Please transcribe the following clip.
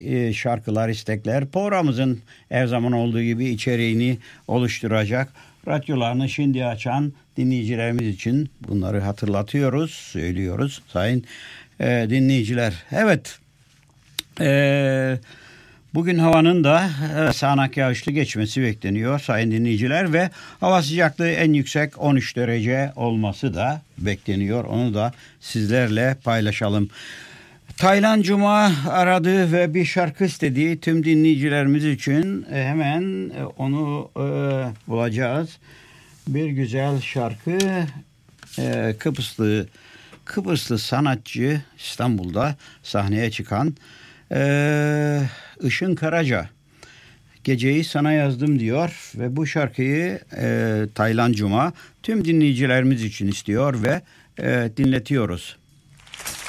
şarkılar, istekler programımızın her zaman olduğu gibi içeriğini oluşturacak. Radyolarını şimdi açan dinleyicilerimiz için bunları hatırlatıyoruz, söylüyoruz sayın dinleyiciler. Evet, bugün havanın da sağanak yağışlı geçmesi bekleniyor sayın dinleyiciler ve hava sıcaklığı en yüksek 13 derece olması da bekleniyor. Onu da sizlerle paylaşalım. Taylan Cuma aradı ve bir şarkı istedi. Tüm dinleyicilerimiz için hemen onu bulacağız. Bir güzel şarkı, Kıbrıslı sanatçı İstanbul'da sahneye çıkan Işın Karaca. Geceyi sana yazdım diyor ve bu şarkıyı Taylan Cuma tüm dinleyicilerimiz için istiyor ve dinletiyoruz.